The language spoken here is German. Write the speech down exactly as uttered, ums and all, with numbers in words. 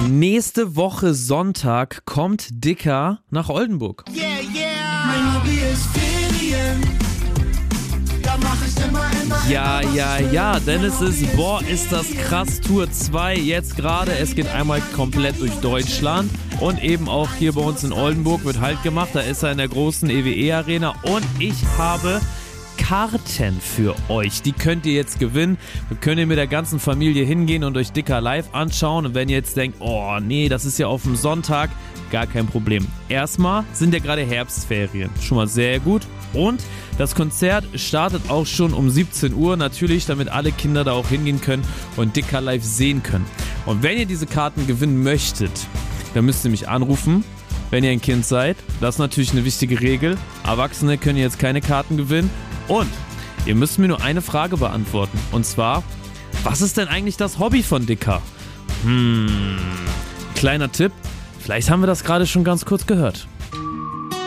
nächste Woche Sonntag kommt Dicker nach Oldenburg. Yeah, yeah. Mein Hobby ist Ferien. Da mach ich immer, immer, Ja, immer, ja, ja, denn es ist, boah, ist das krass, Tour zwei jetzt gerade. Es geht einmal komplett durch Deutschland und eben auch hier bei uns in Oldenburg wird Halt gemacht. Da ist er in der großen E W E-Arena und ich habe Karten für euch. Die könnt ihr jetzt gewinnen. Da könnt ihr mit der ganzen Familie hingehen und euch Dicker live anschauen. Und wenn ihr jetzt denkt, oh nee, das ist ja auf dem Sonntag, gar kein Problem. Erstmal sind ja gerade Herbstferien. Schon mal sehr gut. Und das Konzert startet auch schon um siebzehn Uhr. Natürlich, damit alle Kinder da auch hingehen können und Dicker live sehen können. Und wenn ihr diese Karten gewinnen möchtet, dann müsst ihr mich anrufen. Wenn ihr ein Kind seid, das ist natürlich eine wichtige Regel. Erwachsene können jetzt keine Karten gewinnen. Und ihr müsst mir nur eine Frage beantworten. Und zwar, was ist denn eigentlich das Hobby von Dicker? Hm, kleiner Tipp, vielleicht haben wir das gerade schon ganz kurz gehört.